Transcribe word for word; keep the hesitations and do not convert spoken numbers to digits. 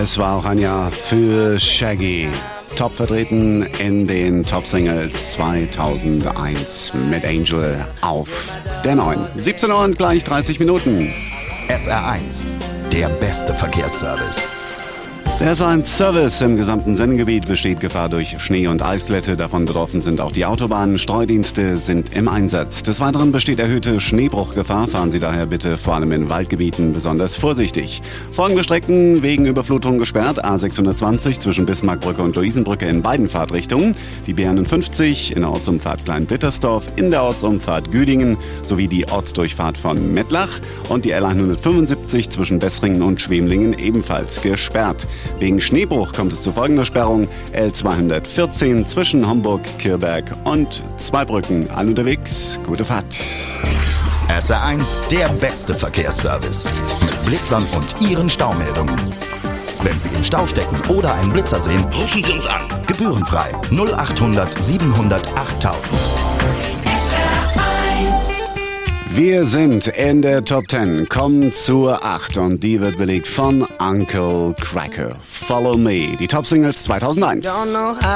Es war auch ein Jahr für Shaggy. Top vertreten in den Top Singles zweitausendeins mit Angel auf der neun. siebzehn Uhr und gleich dreißig Minuten. S R eins, der beste Verkehrsservice. Der S eins Service im gesamten Sendegebiet besteht Gefahr durch Schnee- und Eisglätte. Davon betroffen sind auch die Autobahnen. Streudienste sind im Einsatz. Des Weiteren besteht erhöhte Schneebruchgefahr. Fahren Sie daher bitte vor allem in Waldgebieten besonders vorsichtig. Folgende Strecken wegen Überflutung gesperrt. A sechshundertzwanzig zwischen Bismarckbrücke und Luisenbrücke in beiden Fahrtrichtungen. Die B einundfünfzig in der Ortsumfahrt Klein-Blittersdorf, in der Ortsumfahrt Güdingen sowie die Ortsdurchfahrt von Mettlach. Und die L hundertfünfundsiebzig zwischen Bessringen und Schwemlingen ebenfalls gesperrt. Wegen Schneebruch kommt es zu folgender Sperrung. L zweihundertvierzehn zwischen Homburg, Kirberg und Zweibrücken. Alle unterwegs, gute Fahrt. S R eins, der beste Verkehrsservice. Mit Blitzern und Ihren Staumeldungen. Wenn Sie im Stau stecken oder einen Blitzer sehen, rufen Sie uns an. Gebührenfrei null achthundert siebenhundert achttausend. Wir sind in der Top zehn, kommen zur acht und die wird belegt von Uncle Kracker. Follow Me, die Top Singles zweitausendeins.